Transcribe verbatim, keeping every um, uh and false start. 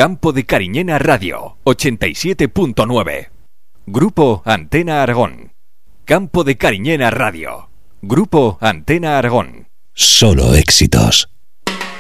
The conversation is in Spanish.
Campo de Cariñena Radio, ochenta y siete punto nueve. Grupo Antena Aragón. Campo de Cariñena Radio. Grupo Antena Aragón. Solo éxitos.